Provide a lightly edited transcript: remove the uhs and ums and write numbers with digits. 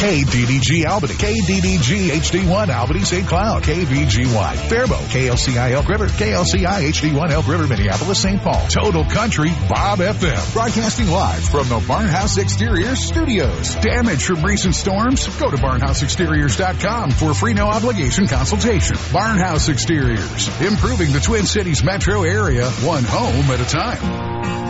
KDDG Albany, KDDG HD1 Albany St. Cloud, KVGY Faribault, KLCI Elk River, KLCI HD1 Elk River Minneapolis St. Paul, Total Country Bob FM, broadcasting live from the Barnhouse Exteriors studios. Damage from recent storms? Go to barnhouseexteriors.com for a free no obligation consultation. Barnhouse Exteriors, improving the Twin Cities metro area, one home at a time.